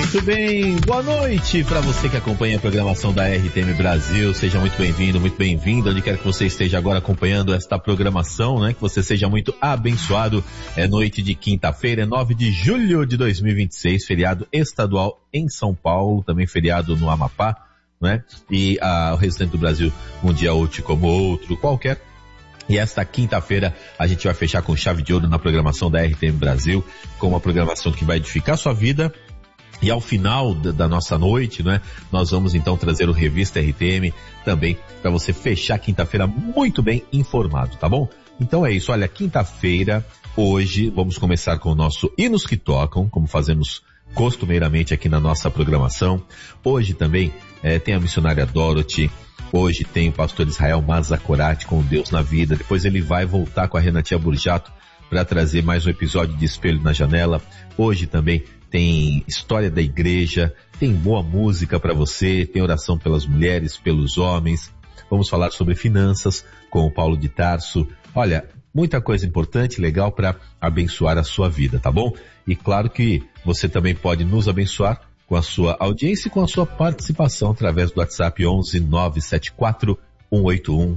Muito bem, boa noite para você que acompanha a programação da RTM Brasil. Seja muito bem-vindo, muito bem-vindo, onde quer que você esteja agora acompanhando esta programação, né? Que você seja muito abençoado. É noite de quinta-feira, 9 de julho de 2026, feriado estadual em São Paulo, também feriado no Amapá, né? E o restante do Brasil, um dia útil como outro, qualquer. E esta quinta-feira a gente vai fechar com chave de ouro na programação da RTM Brasil, com uma programação que vai edificar a sua vida. E ao final da nossa noite, né, nós vamos então trazer o Revista RTM também para você fechar a quinta-feira muito bem informado, tá bom? Então é isso, olha, quinta-feira, hoje, vamos começar com o nosso Hinos que Tocam, como fazemos costumeiramente aqui na nossa programação. Hoje também tem a missionária Dorothy. Hoje tem o pastor Israel Mazakorati com Deus na Vida. Depois ele vai voltar com a Renatinha Burjato para trazer mais um episódio de Espelho na Janela. Hoje também tem história da igreja, tem boa música para você, tem oração pelas mulheres, pelos homens. Vamos falar sobre finanças com o Paulo de Tarso. Olha, muita coisa importante, legal para abençoar a sua vida, tá bom? E claro que você também pode nos abençoar com a sua audiência e com a sua participação através do WhatsApp 11 974 181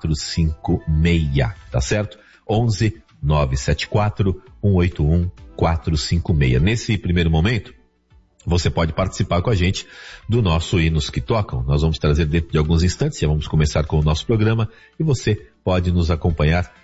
456, tá certo? 11 974 181 456. Nesse primeiro momento, você pode participar com a gente do nosso Hinos que Tocam. Nós vamos trazer dentro de alguns instantes, já vamos começar com o nosso programa, e você pode nos acompanhar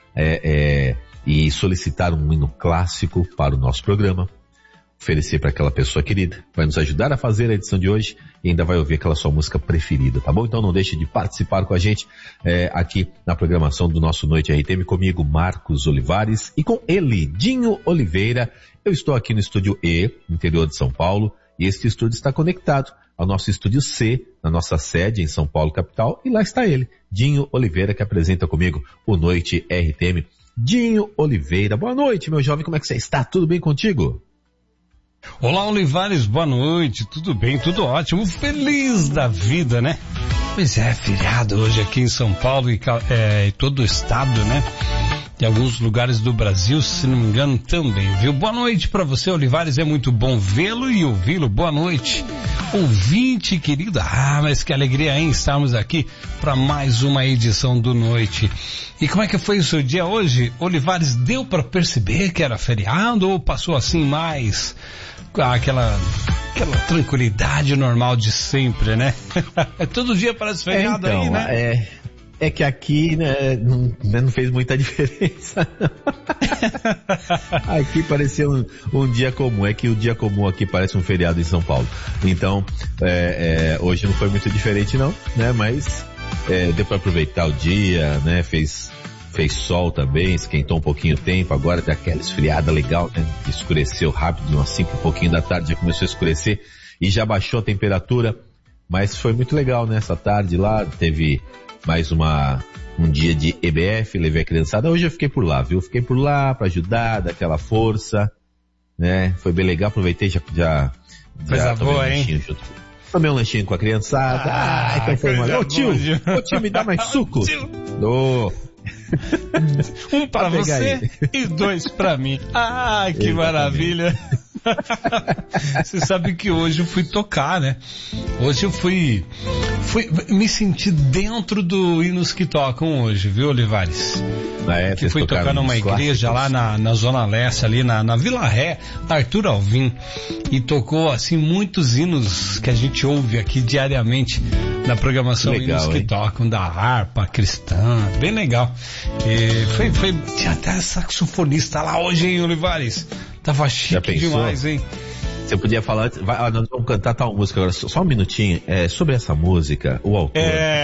e solicitar um hino clássico para o nosso programa, oferecer para aquela pessoa querida, vai nos ajudar a fazer a edição de hoje e ainda vai ouvir aquela sua música preferida, tá bom? Então não deixe de participar com a gente aqui na programação do nosso Noite RTM, comigo, Marcos Olivares, e com ele, Dinho Oliveira. Eu estou aqui no estúdio E, interior de São Paulo, e este estúdio está conectado ao nosso estúdio C, na nossa sede em São Paulo, capital, e lá está ele, Dinho Oliveira, que apresenta comigo o Noite RTM. Dinho Oliveira, boa noite, meu jovem, como é que você está? Tudo bem contigo? Olá, Olivares, boa noite, tudo bem, tudo ótimo, feliz da vida, né? Pois é, feriado hoje aqui em São Paulo e todo o estado, né? Em alguns lugares do Brasil, se não me engano, também, viu? Boa noite pra você, Olivares, é muito bom vê-lo e ouvi-lo, boa noite. Ouvinte querido, mas que alegria, hein? Estamos aqui para mais uma edição do Noite. E como é que foi o seu dia hoje? Olivares, deu para perceber que era feriado ou passou assim mais aquela tranquilidade normal de sempre, né? Todo dia parece feriado então, aí, né? É que aqui, né, não fez muita diferença. Aqui parecia um dia comum. É que o dia comum aqui parece um feriado em São Paulo. Então, hoje não foi muito diferente não, né? Mas deu para aproveitar o dia, né? Fez sol também, esquentou um pouquinho o tempo, agora tem aquela esfriada legal, né? Escureceu rápido, umas 5 e pouquinho da tarde já começou a escurecer e já baixou a temperatura, mas foi muito legal, né? Essa tarde lá, teve mais um dia de EBF, levei a criançada, hoje eu fiquei por lá, viu? Fiquei por lá pra ajudar, dar aquela força, né? Foi bem legal, aproveitei, já tomei um lanchinho junto. Tomei um lanchinho com a criançada, então foi uma... Ô tio, me dá mais suco? Um pra você e 2 pra mim. Que maravilha. Você sabe que hoje eu fui tocar, né? Hoje eu fui me sentir dentro do Hinos que Tocam hoje, viu, Olivares? Que fui tocar numa igreja lá na Zona Leste, ali na Vila Ré, Arthur Alvim, e tocou assim muitos hinos que a gente ouve aqui diariamente na programação. Legal, Hinos que Tocam, da harpa cristã, bem legal. E tinha até saxofonista lá hoje, hein, Olivares? Tava chique demais, hein? Você podia falar, nós vamos cantar tal música agora, só um minutinho, sobre essa música, o autor.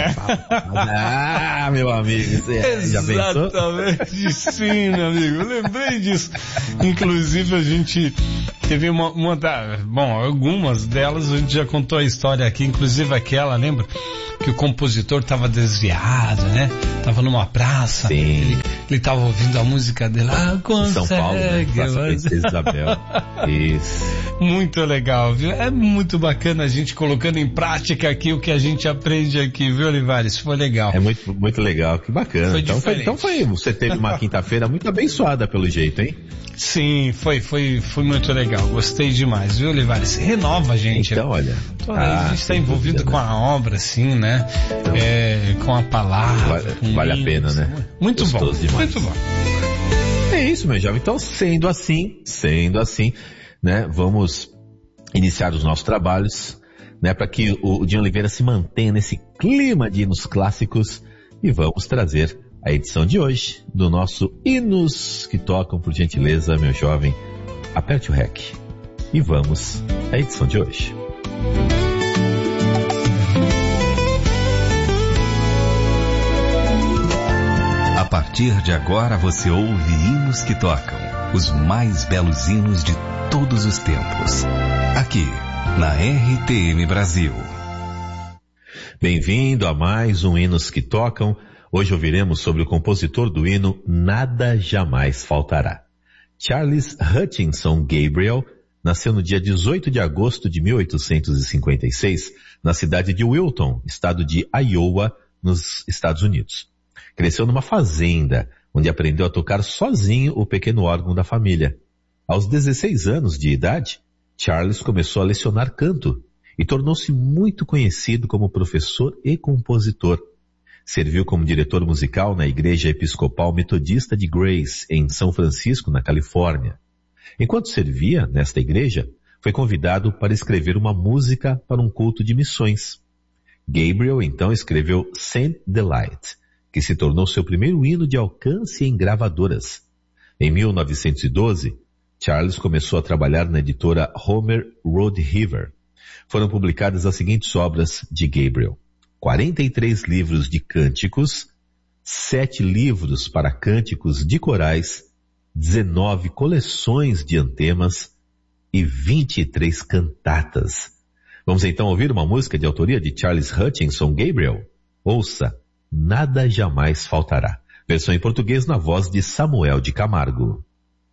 Meu amigo, você já pensou? Exatamente, sim, meu amigo, eu lembrei disso. Inclusive a gente teve algumas delas a gente já contou a história aqui, inclusive aquela, lembra? que o compositor estava desviado, né? Tava numa praça. Sim. Ele tava ouvindo a música dele. São Paulo, né? Praça Princesa Isabel. Isso. Muito legal, viu? É muito bacana a gente colocando em prática aqui o que a gente aprende aqui, viu, Olivares? Foi legal. É muito, muito legal, que bacana. Então você teve uma quinta-feira muito abençoada pelo jeito, hein? Sim, foi muito legal. Gostei demais, viu, Olivares? Renova a gente. Então, olha. A gente está envolvido com a obra, assim, né? Então, com a palavra. Vale a pena, né? Muito bom, demais. Muito bom. É isso, meu jovem. Então, sendo assim, né? Vamos iniciar os nossos trabalhos, né? Para que o Dinho Oliveira se mantenha nesse clima de hinos clássicos e vamos trazer a edição de hoje do nosso Hinos que Tocam. Por gentileza, meu jovem, aperte o REC e vamos à edição de hoje. A partir de agora você ouve Hinos que Tocam, os mais belos hinos de todos os tempos, aqui na RTM Brasil. Bem-vindo a mais um Hinos que Tocam. Hoje ouviremos sobre o compositor do hino Nada Jamais Faltará. Charles Hutchinson Gabriel nasceu no dia 18 de agosto de 1856, na cidade de Wilton, estado de Iowa, nos Estados Unidos. Cresceu numa fazenda, onde aprendeu a tocar sozinho o pequeno órgão da família. Aos 16 anos de idade, Charles começou a lecionar canto e tornou-se muito conhecido como professor e compositor. Serviu como diretor musical na Igreja Episcopal Metodista de Grace, em São Francisco, na Califórnia. Enquanto servia nesta igreja, foi convidado para escrever uma música para um culto de missões. Gabriel então escreveu Saint Delight, que se tornou seu primeiro hino de alcance em gravadoras. Em 1912, Charles começou a trabalhar na editora Homer Rodeheaver. Foram publicadas as seguintes obras de Gabriel: 43 livros de cânticos, 7 livros para cânticos de corais, 19 coleções de antemas e 23 cantatas. Vamos então ouvir uma música de autoria de Charles Hutchinson Gabriel. Ouça Nada Jamais Faltará. Versão em português na voz de Samuel de Camargo.